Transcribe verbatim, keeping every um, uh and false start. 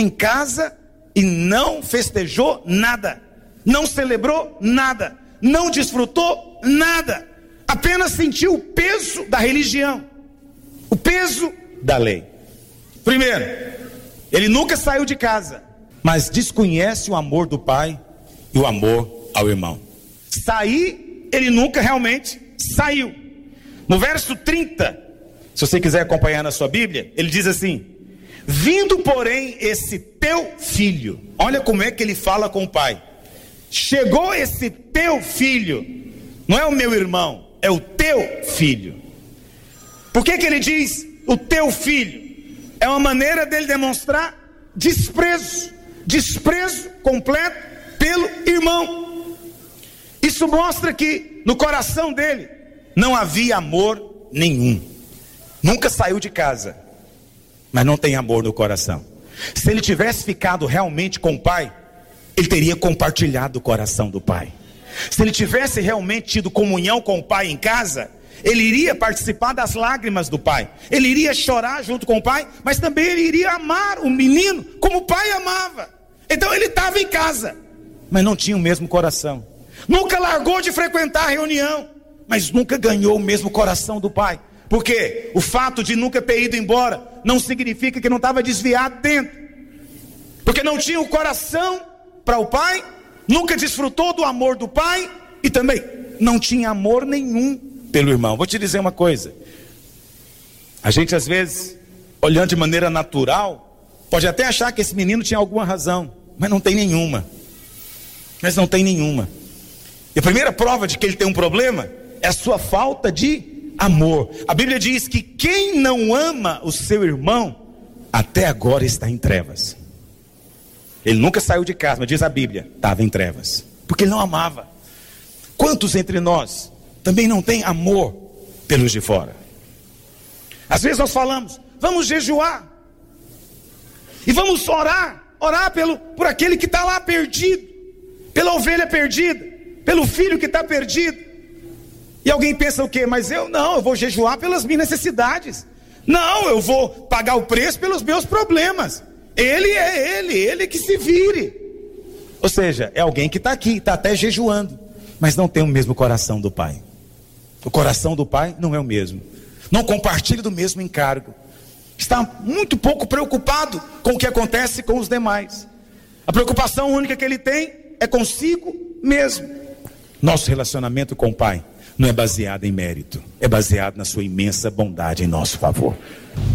em casa e não festejou nada, não celebrou nada, não desfrutou nada, apenas sentiu o peso da religião, o peso da lei. Primeiro, ele nunca saiu de casa, mas desconhece o amor do pai e o amor ao irmão. Sair, ele nunca realmente saiu. No verso trinta, se você quiser acompanhar na sua Bíblia, ele diz assim: vindo porém esse teu filho, olha como é que ele fala com o pai. Chegou esse teu filho, não é o meu irmão, é o teu filho. Por que que ele diz o teu filho? É uma maneira dele demonstrar desprezo, desprezo completo pelo irmão. Isso mostra que no coração dele não havia amor nenhum. Nunca saiu de casa, mas não tem amor no coração. Se ele tivesse ficado realmente com o pai, ele teria compartilhado o coração do pai. Se ele tivesse realmente tido comunhão com o pai em casa, ele iria participar das lágrimas do pai, ele iria chorar junto com o pai, mas também ele iria amar o menino como o pai amava. Então ele estava em casa, mas não tinha o mesmo coração. Nunca largou de frequentar a reunião, mas nunca ganhou o mesmo coração do pai. Porque o fato de nunca ter ido embora não significa que não estava desviado dentro, porque não tinha o coração para o pai, nunca desfrutou do amor do pai e também não tinha amor nenhum pelo irmão. Vou te dizer uma coisa, a gente às vezes, olhando de maneira natural, pode até achar que esse menino tinha alguma razão, mas não tem nenhuma. Mas não tem nenhuma. E a primeira prova de que ele tem um problema é a sua falta de amor. A Bíblia diz que quem não ama o seu irmão, até agora está em trevas. Ele nunca saiu de casa, mas diz a Bíblia, estava em trevas, porque ele não amava. Quantos entre nós também não tem amor pelos de fora? Às vezes nós falamos, vamos jejuar, e vamos orar, orar pelo, por aquele que está lá perdido, pela ovelha perdida, pelo filho que está perdido. E alguém pensa o quê? Mas eu não, eu vou jejuar pelas minhas necessidades. Não, eu vou pagar o preço pelos meus problemas. Ele é ele, ele que se vire. Ou seja, é alguém que está aqui, está até jejuando, mas não tem o mesmo coração do pai. O coração do pai não é o mesmo, não compartilha do mesmo encargo, está muito pouco preocupado com o que acontece com os demais. A preocupação única que ele tem é consigo mesmo. Nosso relacionamento com o pai não é baseado em mérito, é baseado na sua imensa bondade em nosso favor.